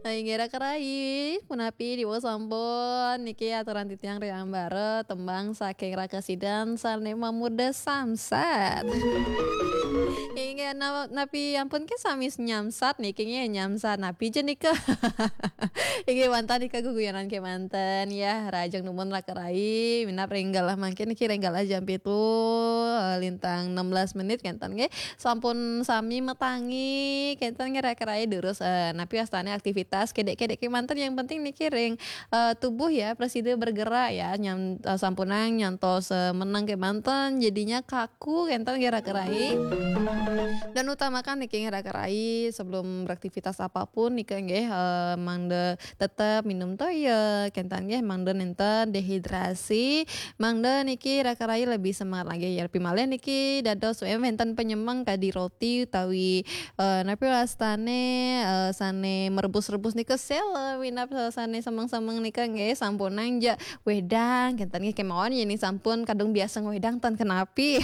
Ngira kerai punapi di sampun niki aturan titiang riang bare tembang saking rakasidan sanema muda samsat. Inge napi ampun ke samis nyamsat niki nyamsat napi je nika. Inge mantan nika guguyanan ke mantan ya rajang numun lah kerai minap renggal lah mangke niki renggal aja itu lintang 16 menit kentan ge sampun sami metangi kentan ngira kerai terus napi astane aktivitas kedek-kedek ke mantan yang penting niki ring tubuh ya presiden bergerak ya sampunang nyantos menang ke mantan jadinya kaku kentan ngira kerai dan utamakan niki ngira kerai sebelum beraktivitas apapun niki nggih mangde tetap minum toye kentan nggih mangde nenten dehidrasi mangde niki rakarai lebih semangat lagi ya pimalih niki dados enten penyemang kadi roti utawi napi lastane sane merebus-rebus nika sel winap sane semeng-semeng nika nggih sampun nanja wedang kentan nggih kemawon yen sampun kadung biasa wedang tan kenapi.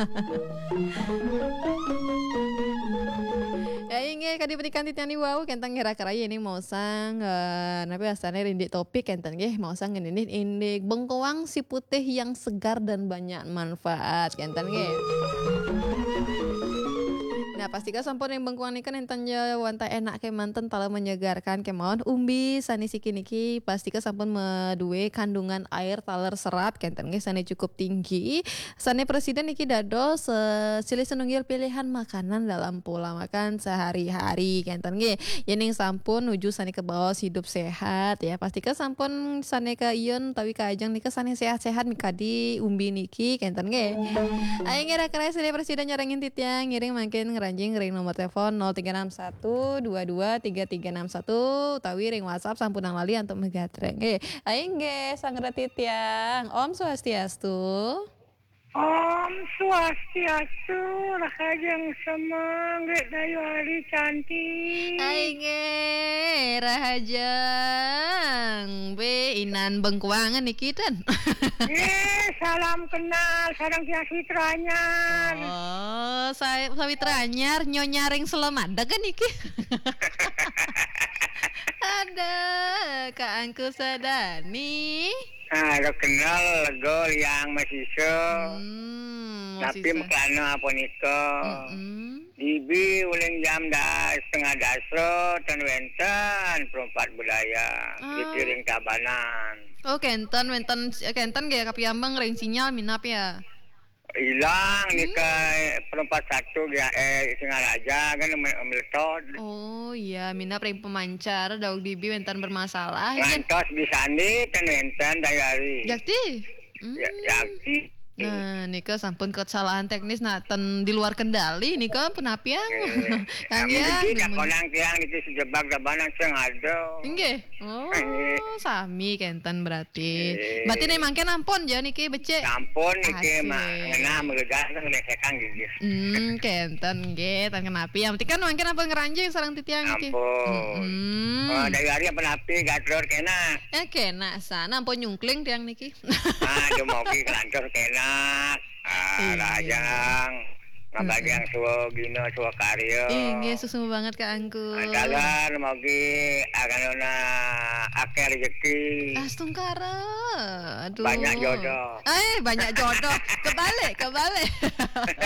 Ya inge kadi penikan titian wow kentang ngira karaya ini mau sang napi asane rindik topik kentang nggih mau sang ini bengkoang si putih yang segar dan banyak manfaat kentang nggih. Nah pastikan sampun yang bengkuang ini kan entanya wanta enak ke manten tala menyegarkan kemauan umbi sani siki niki pastikan sampun medue kandungan air taler serat kenten ge sani cukup tinggi sani presiden niki dados silih senunggil pilihan makanan dalam pola makan sehari-hari kenten ge yening sampun nuju sani ke bawah hidup sehat ya pastikan sampun sani ke ieu tawi ka ajang niki sani sehat-sehat mikadi umbi niki kenten ge aing ngira-kira silih presiden nyarengin titiang ngiring makin anjing ring nomor telepon 0361 22 3361 utawi ring WhatsApp sampunang lali untuk megatreng. Aing ge sangreti tiang. Om Swastiastu. Om Swastiastu, rahajang semangge dayu hari cantik. Aing ge rahajang be inan bengkuangan niki tan. Salam kenal sareng tiang Fitranyar. Oh, saya Fitranyar nyonya ring selemada kan niki. Ada Kak Angku Sadani. Lo kenal lego yang masih tapi mekana apa niko. Ibi uling jam setengah dasar dan wenten perempat budaya di Tiring Tabanan. Oh kenten gaya kapiambang ring sinyal minap ya. Hilang nika perempat satu ya setengah aja kan meletot. Oh iya minap ring pemancar daug dibi wenten bermasalah. Ngantos bisa nih kan wenten dayari. Jakti. Ya, jakti. Nah, nika sampun kesalahan teknis ten di luar kendali nika penapian. Kang ya. Nek konang tiang itu sejebak gabanan sing ado. Nggih. Oh, sami kenten berarti. Berarti nih mangke ampun ya niki becek. Ampun niki mah ngena melegas lesekan gigih. Kenten nggih tan kenapi. Yang penting kan mangke ampun ngeranjing sareng titiang niki. Ampun. Oh, dari hari penapi gatror kena. Kena sana ampun nyungkling tiang niki. Aduh mau ki kelantur kena. Rajang ngabagian suwa gino suwa karyo susu banget Kak Angku dalan magi akanona akeh rezeki astungkara aduh banyak jodoh banyak jodoh kebalik